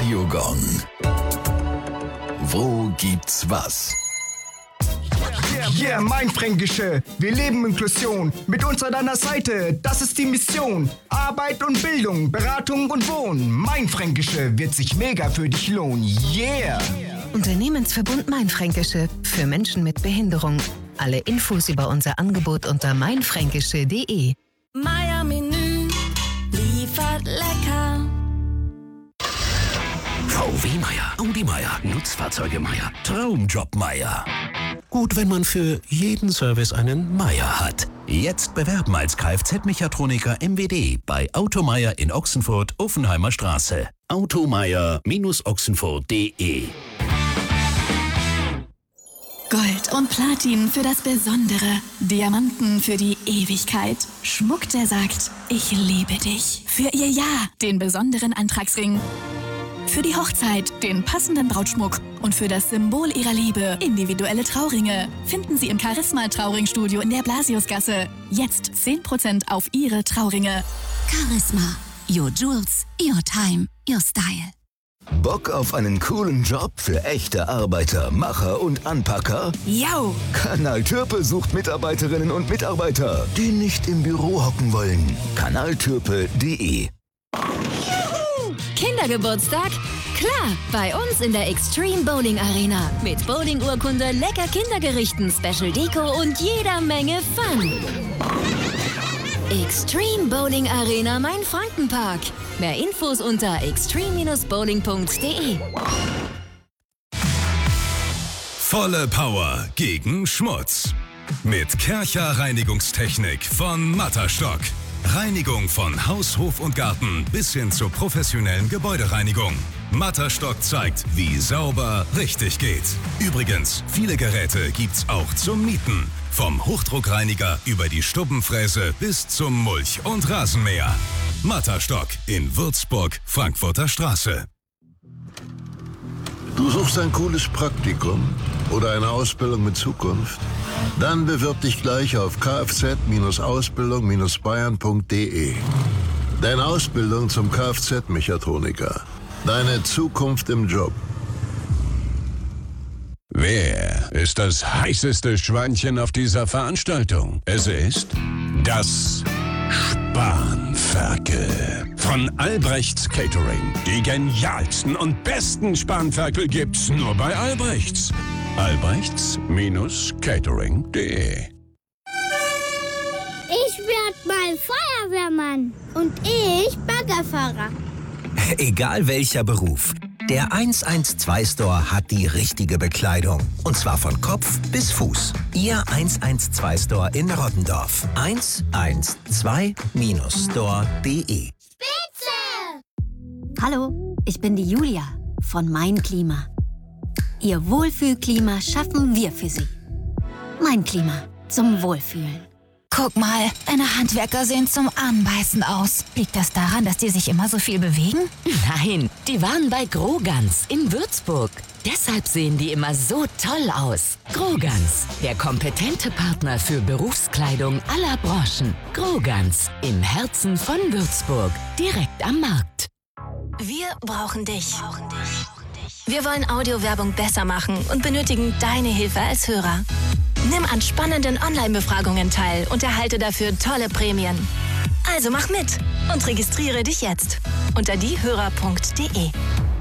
Radiogong. Wo gibt's was? Yeah, Mainfränkische, wir leben Inklusion. Mit uns an deiner Seite, das ist die Mission. Arbeit und Bildung, Beratung und Wohnen. Mainfränkische wird sich mega für dich lohnen. Yeah! Unternehmensverbund Mainfränkische für Menschen mit Behinderung. Alle Infos über unser Angebot unter mainfränkische.de. Meier Menü liefert lecker. VW Meier, Audi Meier, Nutzfahrzeuge Meier, Traumjob Meier. Gut, wenn man für jeden Service einen Meier hat. Jetzt bewerben als Kfz-Mechatroniker MWD bei Automeier in Ochsenfurt, Offenheimer Straße. automeier-ochsenfurt.de. Gold und Platin für das Besondere. Diamanten für die Ewigkeit. Schmuck, der sagt, ich liebe dich. Für ihr Ja, den besonderen Antragsring. Für die Hochzeit den passenden Brautschmuck und für das Symbol ihrer Liebe individuelle Trauringe finden Sie im Charisma Trauringstudio in der Blasiusgasse. Jetzt 10% auf Ihre Trauringe. Charisma. Your Jewels, your time, your style. Bock auf einen coolen Job für echte Arbeiter, Macher und Anpacker? Yo! Kanal Türpe sucht Mitarbeiterinnen und Mitarbeiter, die nicht im Büro hocken wollen. kanaltürpe.de. Kindergeburtstag? Klar, bei uns in der Extreme Bowling Arena. Mit Bowling-Urkunde, lecker Kindergerichten, Special Deko und jeder Menge Fun. Extreme Bowling Arena Mainfrankenpark. Mehr Infos unter extreme-bowling.de. Volle Power gegen Schmutz. Mit Kärcher Reinigungstechnik von Matterstock. Reinigung von Haus, Hof und Garten bis hin zur professionellen Gebäudereinigung. Matterstock zeigt, wie sauber richtig geht. Übrigens, viele Geräte gibt's auch zum Mieten. Vom Hochdruckreiniger über die Stubbenfräse bis zum Mulch- und Rasenmäher. Matterstock in Würzburg, Frankfurter Straße. Du suchst ein cooles Praktikum oder eine Ausbildung mit Zukunft? Dann bewirb dich gleich auf kfz-ausbildung-bayern.de. Deine Ausbildung zum Kfz-Mechatroniker. Deine Zukunft im Job. Wer ist das heißeste Schweinchen auf dieser Veranstaltung? Es ist das Spanferkel von Albrechts Catering. Die genialsten und besten Spanferkel gibt's nur bei Albrechts. Albrechts-catering.de. Ich werd mal Feuerwehrmann und ich Baggerfahrer. Egal welcher Beruf, der 112-Store hat die richtige Bekleidung. Und zwar von Kopf bis Fuß. Ihr 112-Store in Rottendorf. 112-store.de. Spitze! Hallo, ich bin die Julia von Mein Klima. Ihr Wohlfühlklima schaffen wir für Sie. Mein Klima zum Wohlfühlen. Guck mal, deine Handwerker sehen zum Anbeißen aus. Liegt das daran, dass die sich immer so viel bewegen? Nein, die waren bei Grogans in Würzburg. Deshalb sehen die immer so toll aus. Grogans, der kompetente Partner für Berufskleidung aller Branchen. Grogans, im Herzen von Würzburg, direkt am Markt. Wir brauchen dich. Wir wollen Audiowerbung besser machen und benötigen deine Hilfe als Hörer. Nimm an spannenden Online-Befragungen teil und erhalte dafür tolle Prämien. Also mach mit und registriere dich jetzt unter diehörer.de.